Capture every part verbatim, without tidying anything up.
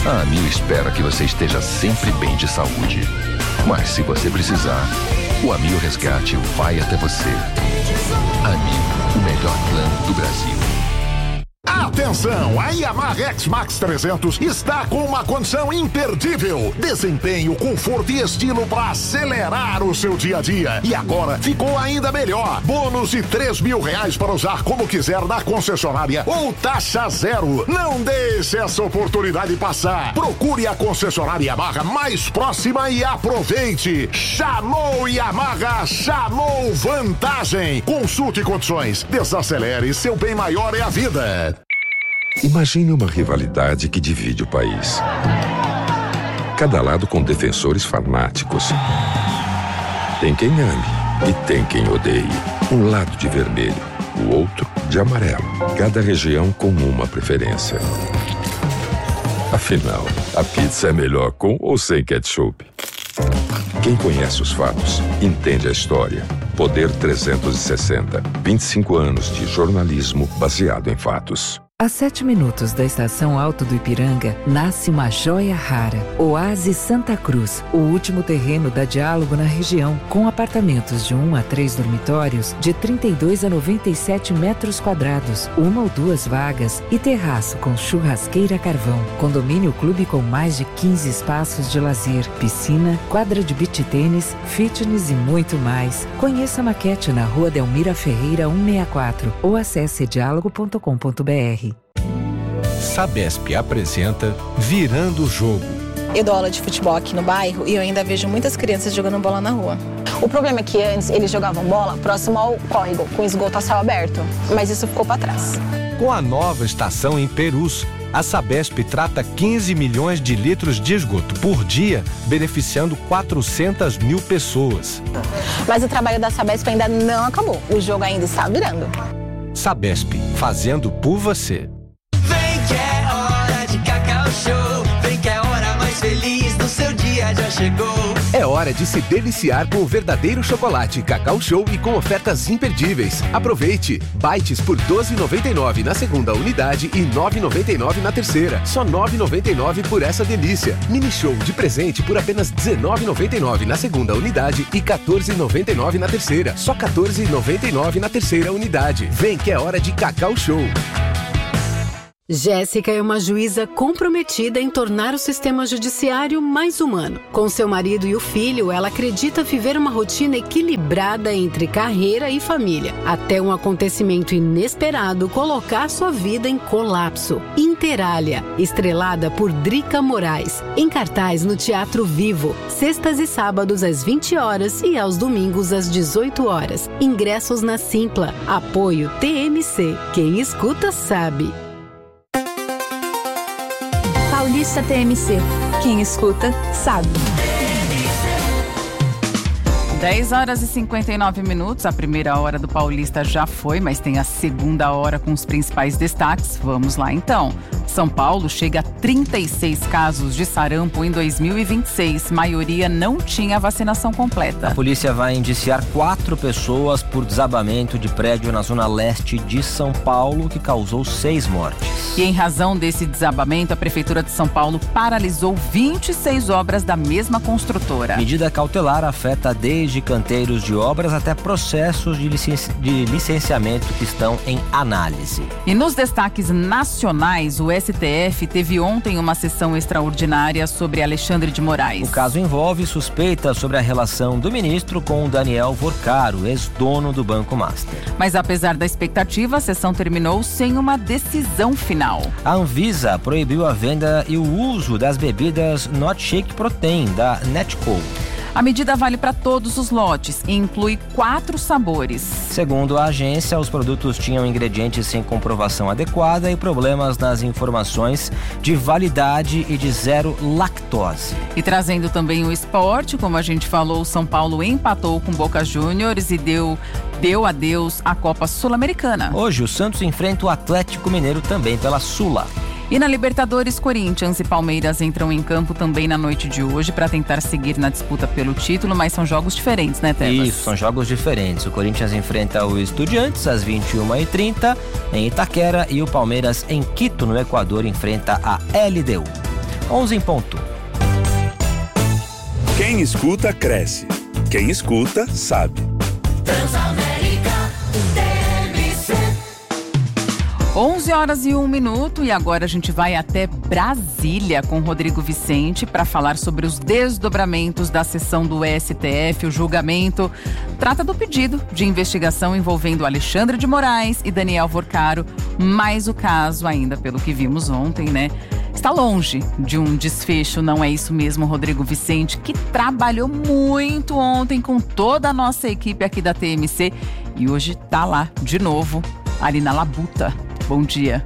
A Amil espera que você esteja sempre bem de saúde. Mas se você precisar, o Amil Resgate vai até você. Amil, o melhor plano do Brasil. Atenção, a Yamaha X-Max trezentos está com uma condição imperdível. Desempenho, conforto e estilo para acelerar o seu dia a dia. E agora ficou ainda melhor. Bônus de três mil reais para usar como quiser na concessionária ou taxa zero. Não deixe essa oportunidade passar. Procure a concessionária Yamaha mais próxima e aproveite. Chamou Yamaha, chamou vantagem. Consulte condições. Desacelere, seu bem maior é a vida. Imagine uma rivalidade que divide o país. Cada lado com defensores fanáticos. Tem quem ame e tem quem odeie. Um lado de vermelho, o outro de amarelo. Cada região com uma preferência. Afinal, a pizza é melhor com ou sem ketchup? Quem conhece os fatos, entende a história. Poder trezentos e sessenta. vinte e cinco anos de jornalismo baseado em fatos. A sete minutos da estação Alto do Ipiranga, nasce uma joia rara. Oásis Santa Cruz, o último terreno da Diálogo na região, com apartamentos de um a três dormitórios, de trinta e dois a noventa e sete metros quadrados, uma ou duas vagas e terraço com churrasqueira a carvão. Condomínio clube com mais de quinze espaços de lazer, piscina, quadra de beach tênis, fitness e muito mais. Conheça a maquete na Rua Delmira Ferreira cento e sessenta e quatro ou acesse diálogo ponto com ponto br. Sabesp apresenta Virando o Jogo. Eu dou aula de futebol aqui no bairro e eu ainda vejo muitas crianças jogando bola na rua. O problema é que antes eles jogavam bola próximo ao córrego, com esgoto a céu aberto, mas isso ficou para trás. Com a nova estação em Perus, a Sabesp trata quinze milhões de litros de esgoto por dia, beneficiando quatrocentas mil pessoas. Mas o trabalho da Sabesp ainda não acabou, o jogo ainda está virando. Sabesp, fazendo por você. Vem que é hora de Cacau Show, vem que é a hora mais feliz do seu dia já chegou. É hora de se deliciar com o verdadeiro chocolate Cacau Show e com ofertas imperdíveis. Aproveite! Bites por doze reais e noventa e nove centavos na segunda unidade e nove reais e noventa e nove centavos na terceira. Só nove reais e noventa e nove centavos por essa delícia. Mini Show de presente por apenas dezenove reais e noventa e nove centavos na segunda unidade e quatorze reais e noventa e nove centavos na terceira. Só quatorze reais e noventa e nove centavos na terceira unidade. Vem que é hora de Cacau Show. Jéssica é uma juíza comprometida em tornar o sistema judiciário mais humano. Com seu marido e o filho, ela acredita viver uma rotina equilibrada entre carreira e família, até um acontecimento inesperado colocar sua vida em colapso. Interália, estrelada por Drica Moraes, em cartaz no Teatro Vivo, sextas e sábados às vinte horas e aos domingos às dezoito horas. Ingressos na Simpla. Apoio T M C. Quem escuta sabe. Paulista T M C. Quem escuta, sabe. dez horas e cinquenta e nove minutos. A primeira hora do Paulista já foi, mas tem a segunda hora com os principais destaques. Vamos lá, então. São Paulo chega a trinta e seis casos de sarampo em dois mil e vinte e seis. Maioria não tinha vacinação completa. A polícia vai indiciar quatro pessoas por desabamento de prédio na zona leste de São Paulo, que causou seis mortes. E em razão desse desabamento, a Prefeitura de São Paulo paralisou vinte e seis obras da mesma construtora. Medida cautelar afeta desde canteiros de obras até processos de, licenci... de licenciamento que estão em análise. E nos destaques nacionais, o S T F teve ontem uma sessão extraordinária sobre Alexandre de Moraes. O caso envolve suspeitas sobre a relação do ministro com o Daniel Vorcaro, ex-dono do Banco Master. Mas apesar da expectativa, a sessão terminou sem uma decisão final. A Anvisa proibiu a venda e o uso das bebidas Not Shake Protein da Netco. A medida vale para todos os lotes e inclui quatro sabores. Segundo a agência, os produtos tinham ingredientes sem comprovação adequada e problemas nas informações de validade e de zero lactose. E trazendo também o esporte, como a gente falou, o São Paulo empatou com Boca Juniors e deu, deu adeus à Copa Sul-Americana. Hoje o Santos enfrenta o Atlético Mineiro também pela Sula. E na Libertadores, Corinthians e Palmeiras entram em campo também na noite de hoje para tentar seguir na disputa pelo título, mas são jogos diferentes, né, Tebas? Isso, são jogos diferentes. O Corinthians enfrenta o Estudiantes às vinte e uma e trinta em Itaquera e o Palmeiras em Quito, no Equador, enfrenta a L D U. onze em ponto. Quem escuta, cresce. Quem escuta, sabe. Transamérica T M C. onze horas e um minuto, e agora a gente vai até Brasília com Rodrigo Vicente para falar sobre os desdobramentos da sessão do S T F. O julgamento trata do pedido de investigação envolvendo Alexandre de Moraes e Daniel Vorcaro, mas o caso, ainda pelo que vimos ontem, né, está longe de um desfecho. Não é isso mesmo, Rodrigo Vicente, que trabalhou muito ontem com toda a nossa equipe aqui da T M C e hoje está lá de novo, ali na Labuta. Bom dia.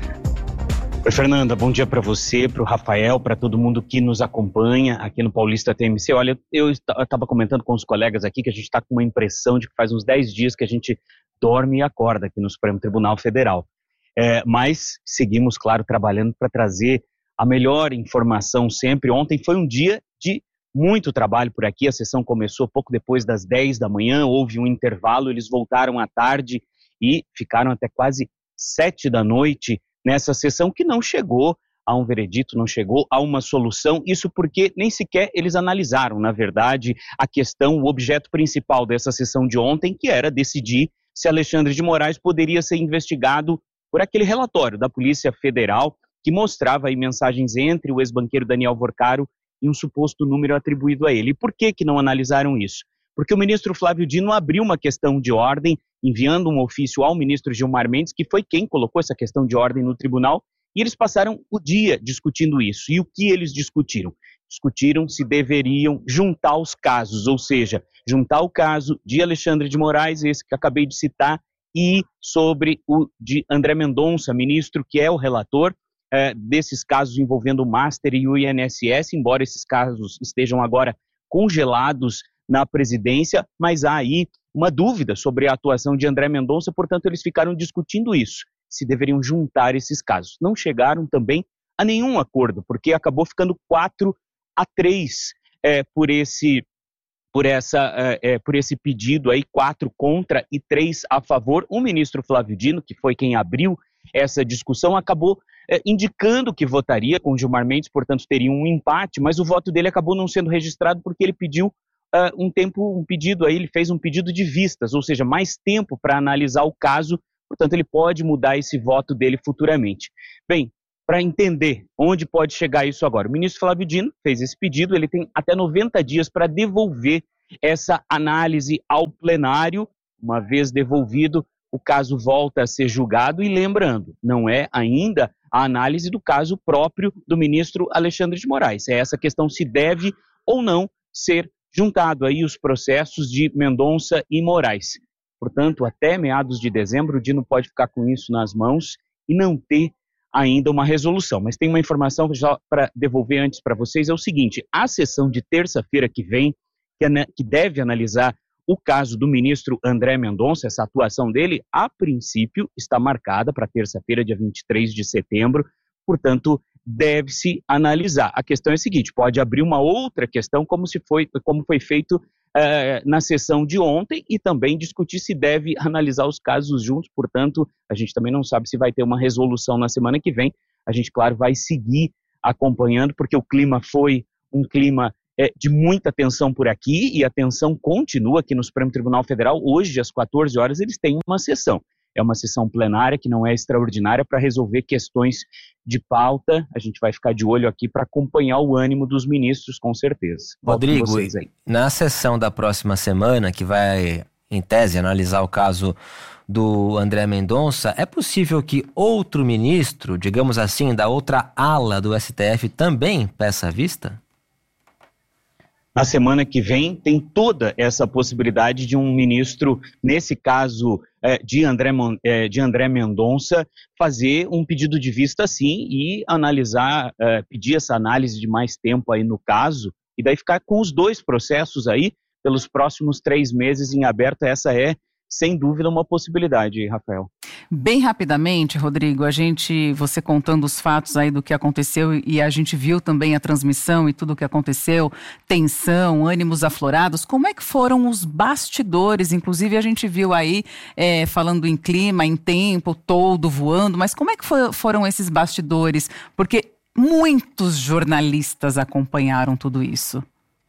Oi, Fernanda, bom dia para você, para o Rafael, para todo mundo que nos acompanha aqui no Paulista T M C. Olha, eu estava comentando com os colegas aqui que a gente está com uma impressão de que faz uns dez dias que a gente dorme e acorda aqui no Supremo Tribunal Federal. É, mas seguimos, claro, trabalhando para trazer a melhor informação sempre. Ontem foi um dia de muito trabalho por aqui, a sessão começou pouco depois das dez da manhã, houve um intervalo, eles voltaram à tarde e ficaram até quase sete da noite nessa sessão que não chegou a um veredito, não chegou a uma solução, isso porque nem sequer eles analisaram, na verdade, a questão, o objeto principal dessa sessão de ontem, que era decidir se Alexandre de Moraes poderia ser investigado por aquele relatório da Polícia Federal que mostrava aí mensagens entre o ex-banqueiro Daniel Vorcaro e um suposto número atribuído a ele. E por que que não analisaram isso? Porque o ministro Flávio Dino abriu uma questão de ordem, enviando um ofício ao ministro Gilmar Mendes, que foi quem colocou essa questão de ordem no tribunal, e eles passaram o dia discutindo isso. E o que eles discutiram? Discutiram se deveriam juntar os casos, ou seja, juntar o caso de Alexandre de Moraes, esse que acabei de citar, e sobre o de André Mendonça, ministro, que é o relator é, desses casos envolvendo o Master e o I N S S, embora esses casos estejam agora congelados na presidência, mas há aí uma dúvida sobre a atuação de André Mendonça, portanto eles ficaram discutindo isso, se deveriam juntar esses casos. Não chegaram também a nenhum acordo, porque acabou ficando quatro a três é, por esse... Por, essa, é, por esse pedido aí, quatro contra e três a favor. O ministro Flávio Dino, que foi quem abriu essa discussão, acabou é, indicando que votaria com Gilmar Mendes, portanto teria um empate, mas o voto dele acabou não sendo registrado porque ele pediu uh, um tempo, um pedido aí, ele fez um pedido de vistas, ou seja, mais tempo para analisar o caso, portanto ele pode mudar esse voto dele futuramente. Bem, para entender onde pode chegar isso agora, o ministro Flávio Dino fez esse pedido, ele tem até noventa dias para devolver essa análise ao plenário. Uma vez devolvido, o caso volta a ser julgado e, lembrando, não é ainda a análise do caso próprio do ministro Alexandre de Moraes. É essa questão se deve ou não ser juntado aí os processos de Mendonça e Moraes. Portanto, até meados de dezembro, o Dino pode ficar com isso nas mãos e não ter ainda uma resolução. Mas tem uma informação já para devolver antes para vocês, é o seguinte: a sessão de terça-feira que vem, que, que deve analisar o caso do ministro André Mendonça, essa atuação dele, a princípio está marcada para terça-feira, dia vinte e três de setembro, portanto, deve-se analisar. A questão é a seguinte: pode abrir uma outra questão, como, se foi, como foi feito Uh, na sessão de ontem, e também discutir se deve analisar os casos juntos. Portanto, a gente também não sabe se vai ter uma resolução na semana que vem. A gente, claro, vai seguir acompanhando, porque o clima foi um clima é, de muita tensão por aqui, e a tensão continua aqui no Supremo Tribunal Federal. Hoje, às quatorze horas, eles têm uma sessão. É uma sessão plenária que não é extraordinária para resolver questões de pauta. A gente vai ficar de olho aqui para acompanhar o ânimo dos ministros, com certeza. Rodrigo, na sessão da próxima semana, que vai, em tese, analisar o caso do André Mendonça, é possível que outro ministro, digamos assim, da outra ala do S T F, também peça vista? Na semana que vem tem toda essa possibilidade de um ministro, nesse caso é, de, André, é, de André Mendonça, fazer um pedido de vista sim e analisar, é, pedir essa análise de mais tempo aí no caso, e daí ficar com os dois processos aí pelos próximos três meses em aberto. Essa é, sem dúvida, uma possibilidade, Rafael. Bem rapidamente, Rodrigo, a gente, você contando os fatos aí do que aconteceu, e a gente viu também a transmissão e tudo o que aconteceu, tensão, ânimos aflorados, como é que foram os bastidores? Inclusive a gente viu aí, é, falando em clima, em tempo, todo voando, mas como é que foi, foram esses bastidores? Porque muitos jornalistas acompanharam tudo isso.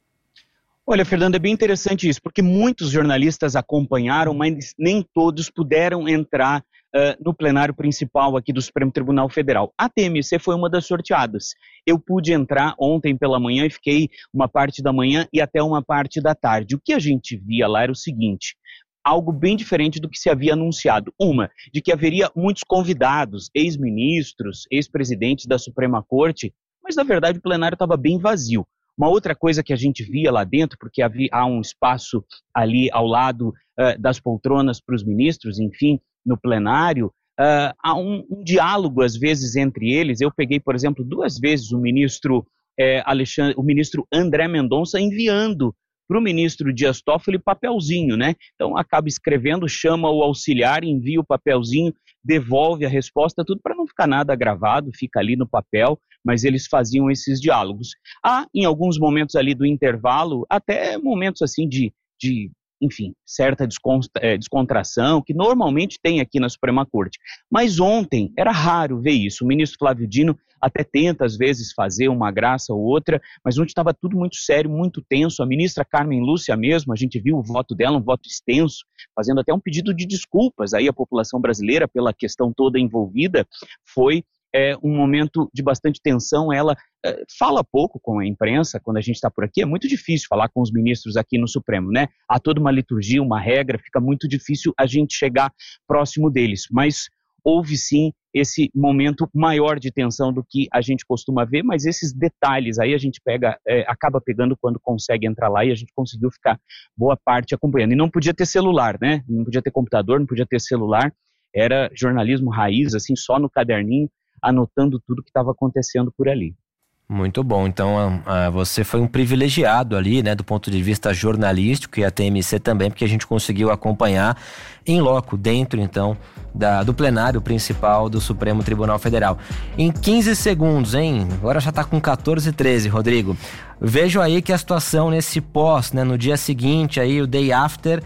Olha, Fernanda, é bem interessante isso, porque muitos jornalistas acompanharam, mas nem todos puderam entrar uh, no plenário principal aqui do Supremo Tribunal Federal. A T M C foi uma das sorteadas. Eu pude entrar ontem pela manhã e fiquei uma parte da manhã e até uma parte da tarde. O que a gente via lá era o seguinte: algo bem diferente do que se havia anunciado. Uma, de que haveria muitos convidados, ex-ministros, ex-presidentes da Suprema Corte, mas na verdade o plenário estava bem vazio. Uma outra coisa que a gente via lá dentro, porque havia, há um espaço ali ao lado uh, das poltronas para os ministros, enfim, no plenário, uh, há um, um diálogo às vezes entre eles. Eu peguei, por exemplo, duas vezes o ministro, eh, Alexandre, o ministro André Mendonça enviando para o ministro Dias Toffoli papelzinho, né? Então acaba escrevendo, chama o auxiliar, envia o papelzinho, devolve a resposta, tudo para não ficar nada gravado, fica ali no papel, mas eles faziam esses diálogos. Há, em alguns momentos ali do intervalo, até momentos assim de, de enfim, certa descontração, que normalmente tem aqui na Suprema Corte. Mas ontem era raro ver isso. O ministro Flávio Dino até tenta, às vezes, fazer uma graça ou outra, mas ontem estava tudo muito sério, muito tenso. A ministra Carmen Lúcia mesmo, a gente viu o voto dela, um voto extenso, fazendo até um pedido de desculpas aí à população brasileira pela questão toda envolvida. Foi é, um momento de bastante tensão. Ela é, fala pouco com a imprensa quando a gente está por aqui. É muito difícil falar com os ministros aqui no Supremo, né? Há toda uma liturgia, uma regra, fica muito difícil a gente chegar próximo deles, mas houve sim esse momento maior de tensão do que a gente costuma ver, mas esses detalhes aí a gente pega, é, acaba pegando quando consegue entrar lá, e a gente conseguiu ficar boa parte acompanhando. E não podia ter celular, né? Não podia ter computador, não podia ter celular, era jornalismo raiz, assim, só no caderninho, anotando tudo que estava acontecendo por ali. Muito bom, então uh, você foi um privilegiado ali, né, do ponto de vista jornalístico, e a T M C também, porque a gente conseguiu acompanhar em loco, dentro então da, do plenário principal do Supremo Tribunal Federal. Em quinze segundos, hein, agora já está com quatorze e treze, Rodrigo, vejo aí que a situação nesse pós, né, no dia seguinte aí, o day after,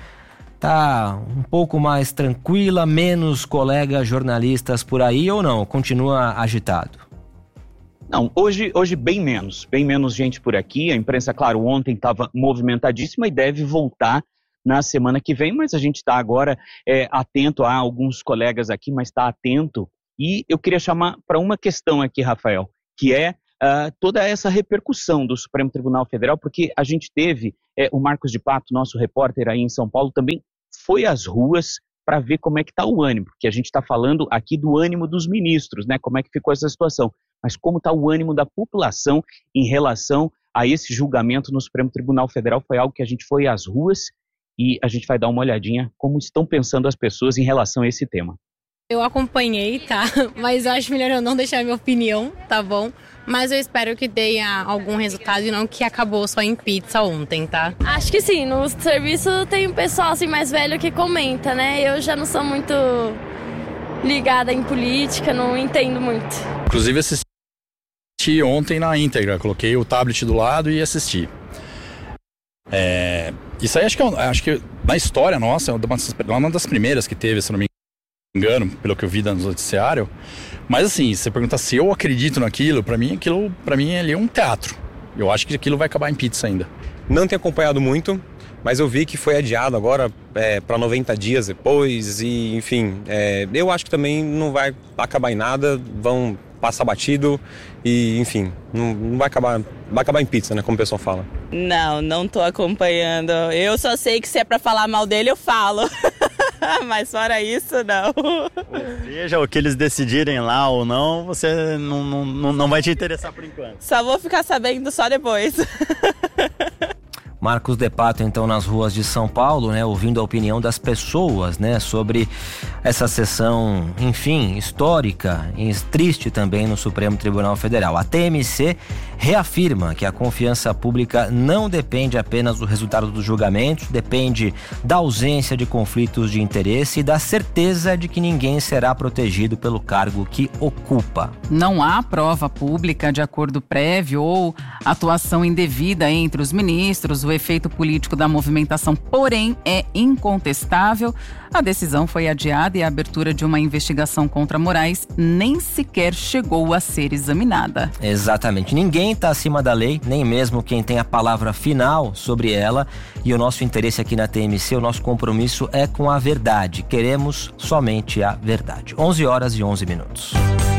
tá um pouco mais tranquila, menos colegas jornalistas por aí, ou não? Continua agitado? Não, hoje, hoje bem menos, bem menos gente por aqui. A imprensa, claro, ontem estava movimentadíssima e deve voltar na semana que vem, mas a gente está agora é, atento a alguns colegas aqui, mas está atento. E eu queria chamar para uma questão aqui, Rafael, que é uh, toda essa repercussão do Supremo Tribunal Federal, porque a gente teve, é, o Marcos de Pato, nosso repórter aí em São Paulo, também foi às ruas para ver como é que está o ânimo, porque a gente está falando aqui do ânimo dos ministros, né? Como é que ficou essa situação, mas como está o ânimo da população em relação a esse julgamento no Supremo Tribunal Federal. Foi algo que a gente foi às ruas e a gente vai dar uma olhadinha como estão pensando as pessoas em relação a esse tema. Eu acompanhei, tá? Mas eu acho melhor eu não deixar minha opinião, tá bom? Mas eu espero que dê algum resultado e não que acabou só em pizza ontem, tá? Acho que sim, no serviço tem um pessoal assim mais velho que comenta, né? Eu já não sou muito ligada em política, não entendo muito. Inclusive assisti ontem na íntegra, coloquei o tablet do lado e assisti. É, isso aí acho que, é, acho que na história nossa é uma das primeiras que teve, se não me engano, pelo que eu vi no noticiário. Mas assim, você pergunta se eu acredito naquilo, pra mim aquilo, pra mim ali é um teatro. Eu acho que aquilo vai acabar em pizza ainda. Não tenho acompanhado muito, mas eu vi que foi adiado agora é, para noventa dias depois e, enfim, é, eu acho que também não vai acabar em nada, vão passar batido e, enfim, não, não vai acabar, vai acabar em pizza, né, como o pessoal fala. Não, não tô acompanhando. Eu só sei que se é pra falar mal dele, eu falo. Mas fora isso, não. Seja o que eles decidirem lá ou não, você não, não, não vai te interessar por enquanto. Só vou ficar sabendo só depois. Marcos de Pato, então, nas ruas de São Paulo, né, ouvindo a opinião das pessoas, né, sobre essa sessão, enfim, histórica e triste também no Supremo Tribunal Federal. A T M C reafirma que a confiança pública não depende apenas do resultado dos julgamentos, depende da ausência de conflitos de interesse e da certeza de que ninguém será protegido pelo cargo que ocupa. Não há prova pública de acordo prévio ou atuação indevida entre os ministros. O efeito político da movimentação, porém, é incontestável. A decisão foi adiada e a abertura de uma investigação contra Moraes nem sequer chegou a ser examinada. Exatamente. Ninguém está acima da lei, nem mesmo quem tem a palavra final sobre ela. E o nosso interesse aqui na T M C, o nosso compromisso é com a verdade. Queremos somente a verdade. onze horas e onze minutos.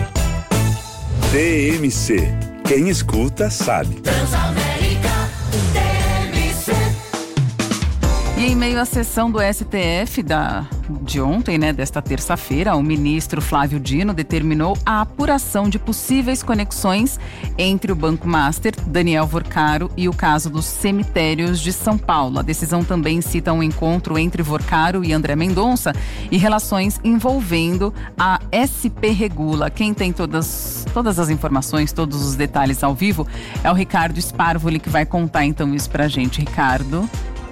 T M C. Quem escuta sabe. Transamérica, T M C. E em meio à sessão do S T F da, de ontem, né, desta terça-feira, o ministro Flávio Dino determinou a apuração de possíveis conexões entre o Banco Master, Daniel Vorcaro e o caso dos cemitérios de São Paulo. A decisão também cita um encontro entre Vorcaro e André Mendonça e relações envolvendo a S P Regula. Quem tem todas, todas as informações, todos os detalhes ao vivo é o Ricardo Sparvoli, que vai contar então isso pra gente. Ricardo.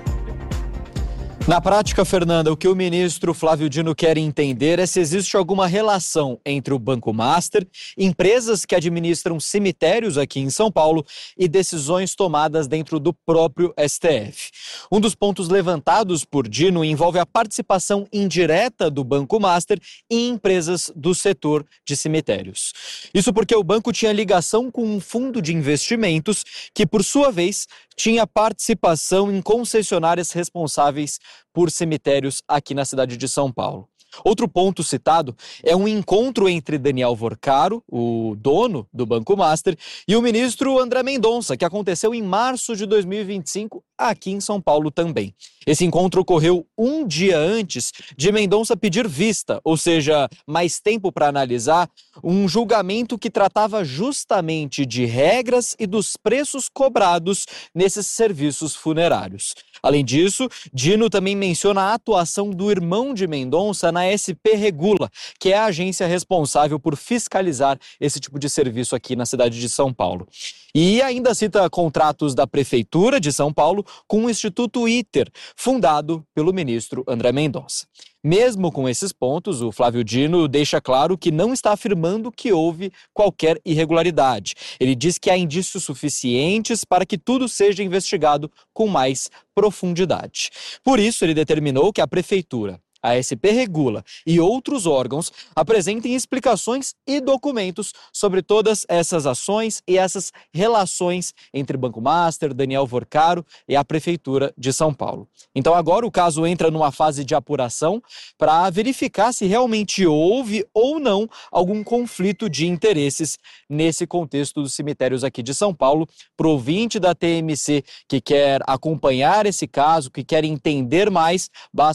Na prática, Fernanda, o que o ministro Flávio Dino quer entender é se existe alguma relação entre o Banco Master, empresas que administram cemitérios aqui em São Paulo e decisões tomadas dentro do próprio S T F. Um dos pontos levantados por Dino envolve a participação indireta do Banco Master em empresas do setor de cemitérios. Isso porque o banco tinha ligação com um fundo de investimentos que, por sua vez, tinha participação em concessionárias responsáveis por cemitérios aqui na cidade de São Paulo. Outro ponto citado é um encontro entre Daniel Vorcaro, o dono do Banco Master, e o ministro André Mendonça, que aconteceu em março de dois mil e vinte e cinco, aqui em São Paulo também. Esse encontro ocorreu um dia antes de Mendonça pedir vista, ou seja, mais tempo para analisar, um julgamento que tratava justamente de regras e dos preços cobrados nesses serviços funerários. Além disso, Dino também menciona a atuação do irmão de Mendonça na S P Regula, que é a agência responsável por fiscalizar esse tipo de serviço aqui na cidade de São Paulo. E ainda cita contratos da Prefeitura de São Paulo com o Instituto ITER, fundado pelo ministro André Mendonça. Mesmo com esses pontos, o Flávio Dino deixa claro que não está afirmando que houve qualquer irregularidade. Ele diz que há indícios suficientes para que tudo seja investigado com mais profundidade. Por isso, ele determinou que a Prefeitura, a S P Regula e outros órgãos apresentem explicações e documentos sobre todas essas ações e essas relações entre Banco Master, Daniel Vorcaro e a Prefeitura de São Paulo. Então agora o caso entra numa fase de apuração para verificar se realmente houve ou não algum conflito de interesses nesse contexto dos cemitérios aqui de São Paulo. Para o ouvinte da T M C que quer acompanhar esse caso, que quer entender mais, basta